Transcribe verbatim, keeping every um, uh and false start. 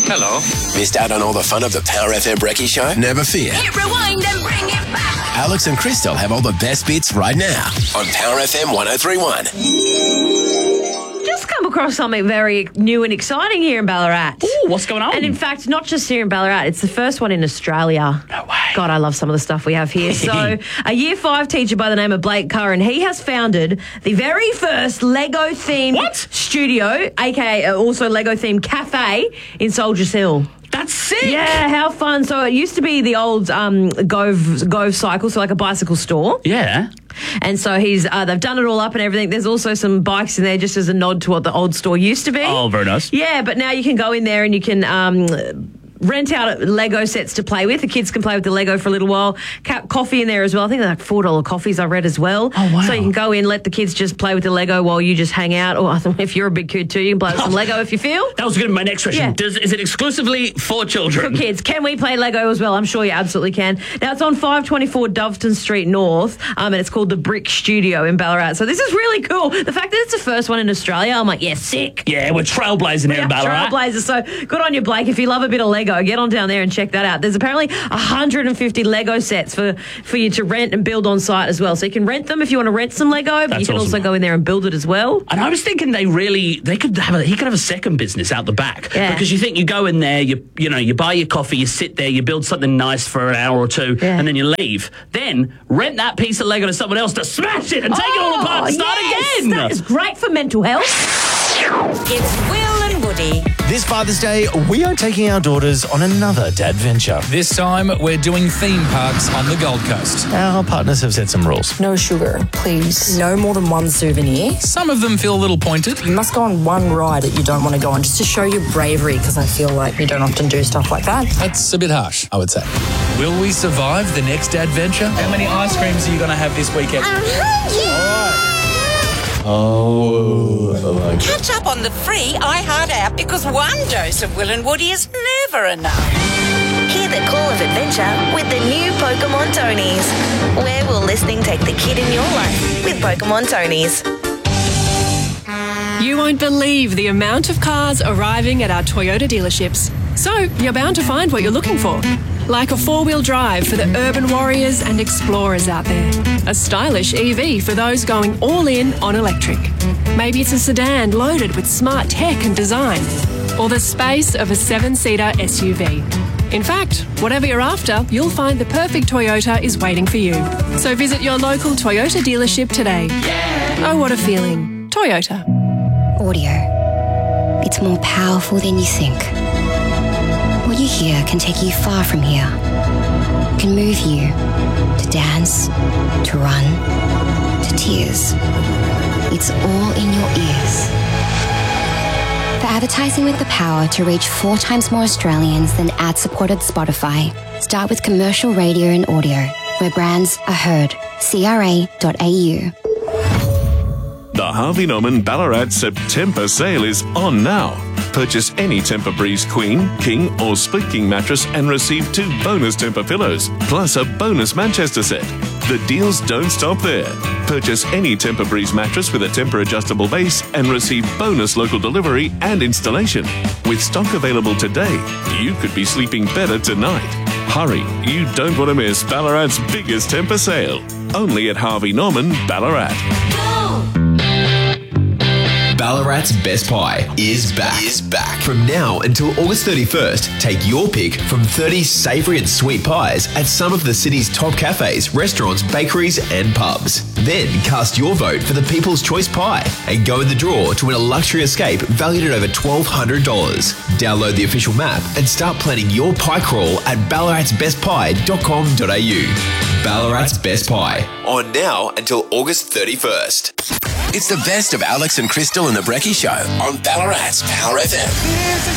Hello. Missed out on all the fun of the Power F M Brekkie Show? Never fear. Hit rewind and bring it back. Alex and Crystal have all the best bits right now on Power F M one oh three point one. Just come across something very new and exciting here in Ballarat. Ooh, what's going on? And in fact, not just here in Ballarat, it's the first one in Australia. No way. God, I love some of the stuff we have here. So, a year five teacher by the name of Blake Curran, he has founded the very first Lego-themed What? studio, aka also Lego-themed cafe in Soldiers Hill. That's sick. Yeah, how fun. So it used to be the old um, Gove, Gove cycle, so like a bicycle store. Yeah. And so he's uh, they've done it all up and everything. There's also some bikes in there just as a nod to what the old store used to be. Oh, very nice. Yeah, but now you can go in there and you can um, rent out Lego sets to play with. The kids can play with the Lego for a little while. Cap coffee in there as well. I think they're like four dollar coffees I read as well. Oh, wow. So you can go in, let the kids just play with the Lego while you just hang out. Or if you're a big kid too, you can play with some Lego if you feel. That was going to be my next question. Yeah. Does, is it exclusively for children? For kids. Can we play Lego as well? I'm sure you absolutely can. Now, it's on five twenty-four Doveton Street North, um, and it's called the Brick Studio in Ballarat. So this is really cool. The fact that it's the first one in Australia, I'm like, yeah, sick. Yeah, we're trailblazing here in Ballarat. Trailblazers. So good on you, Blake. If you love a bit of Lego, get on down there and check that out. There's apparently one hundred fifty Lego sets for, for you to rent and build on site as well. So you can rent them if you want to rent some Lego, but That's you can awesome. also go in there and build it as well. And I was thinking they really, they could have a, he could have a second business out the back. Yeah. Because you think you go in there, you you know, you buy your coffee, you sit there, you build something nice for an hour or two, Yeah. and then you leave. Then rent that piece of Lego to someone else to smash it and take it all apart and start yes, again. That is great for mental health. It's Will and Woody. This Father's Day, we are taking our daughters on another dadventure. This time, we're doing theme parks on the Gold Coast. Our partners have set some rules. No sugar, please. No more than one souvenir. Some of them feel a little pointed. You must go on one ride that you don't want to go on just to show your bravery, because I feel like you don't often do stuff like that. That's a bit harsh, I would say. Will we survive the next adventure? How many ice creams are you going to have this weekend? Oh, Catch up on the free iHeart app because one dose of Will and Woody is never enough. Hear the call of adventure with the new Pokemon Tonys. Where will listening take the kid in your life with Pokemon Tonys? You won't believe the amount of cars arriving at our Toyota dealerships. So you're bound to find what you're looking for. Like a four-wheel drive for the urban warriors and explorers out there. A stylish E V for those going all in on electric. Maybe it's a sedan loaded with smart tech and design. Or the space of a seven-seater S U V. In fact, whatever you're after, you'll find the perfect Toyota is waiting for you. So visit your local Toyota dealership today. Oh, what a feeling. Toyota. Audio. It's more powerful than you think. What you hear can take you far from here. Can move you to dance, to run, to tears. It's all in your ears. For advertising with the power to reach four times more Australians than ad-supported Spotify, start with commercial radio and audio, where brands are heard. C R A dot A U. The Harvey Norman Ballarat September sale is on now. Purchase any Tempur Breeze Queen, King or Split King mattress and receive two bonus Tempur pillows, plus a bonus Manchester set. The deals don't stop there. Purchase any Tempur Breeze mattress with a Tempur adjustable base and receive bonus local delivery and installation. With stock available today, you could be sleeping better tonight. Hurry, you don't want to miss Ballarat's biggest Tempur sale. Only at Harvey Norman, Ballarat. Ballarat's Best Pie is back. Is back. From now until August thirty-first, take your pick from thirty savoury and sweet pies at some of the city's top cafes, restaurants, bakeries and pubs. Then cast your vote for the People's Choice Pie and go in the draw to win a luxury escape valued at over twelve hundred dollars. Download the official map and start planning your pie crawl at ballarats best pie dot com dot a u. Ballarat's Best Pie. On now until August thirty-first. It's the best of Alex and Crystal and the Brekkie Show on Ballarat's Power F M.